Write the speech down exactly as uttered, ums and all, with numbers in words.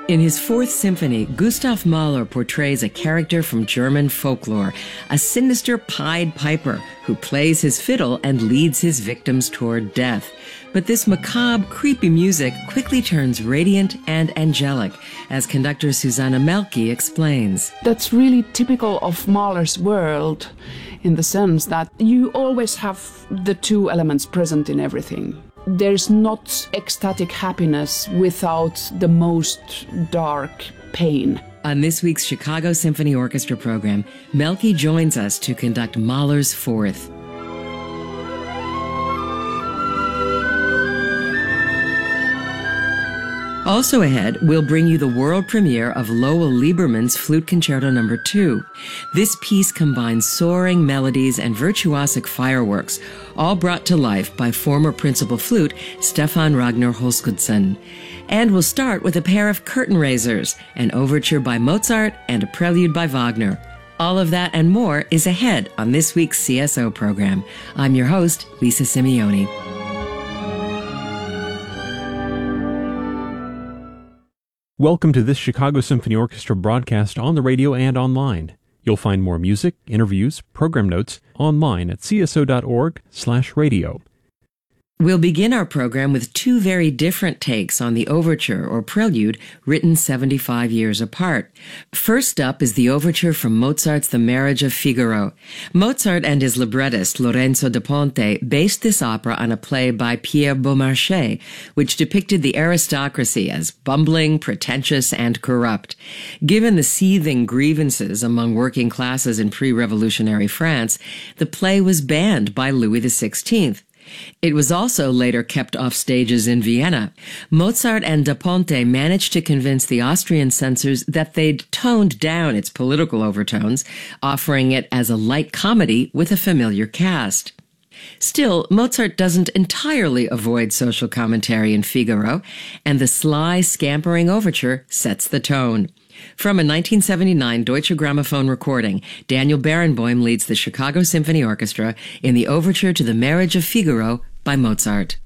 In his Fourth Symphony, Gustav Mahler portrays a character from German folklore, a sinister Pied Piper who plays his fiddle and leads his victims toward death. But this macabre, creepy music quickly turns radiant and angelic, as conductor Susanna Melki explains. That's really typical of Mahler's world, in the sense that you always have the two elements present in everything. There's not ecstatic happiness without the most dark pain. On this week's Chicago Symphony Orchestra program, Melki joins us to conduct Mahler's Fourth. Also ahead, we'll bring you the world premiere of Lowell Lieberman's Flute Concerto Number two. This piece combines soaring melodies and virtuosic fireworks, all brought to life by former principal flute Stefan Ragnar Holskudsen. And we'll start with a pair of curtain raisers, an overture by Mozart and a prelude by Wagner. All of that and more is ahead on this week's C S O program. I'm your host, Lisa Simeoni. Welcome to this Chicago Symphony Orchestra broadcast on the radio and online. You'll find more music, interviews, program notes online at c s o dot org slash radio. We'll begin our program with two very different takes on the overture or prelude written seventy-five years apart. First up is the overture from Mozart's The Marriage of Figaro. Mozart and his librettist Lorenzo da Ponte based this opera on a play by Pierre Beaumarchais, which depicted the aristocracy as bumbling, pretentious, and corrupt. Given the seething grievances among working classes in pre-revolutionary France, the play was banned by Louis the sixteenth. It was also later kept off stages in Vienna. Mozart and da Ponte managed to convince the Austrian censors that they'd toned down its political overtones, offering it as a light comedy with a familiar cast. Still, Mozart doesn't entirely avoid social commentary in Figaro, and the sly, scampering overture sets the tone. From a nineteen seventy-nine Deutsche Grammophon recording, Daniel Barenboim leads the Chicago Symphony Orchestra in the overture to The Marriage of Figaro by Mozart.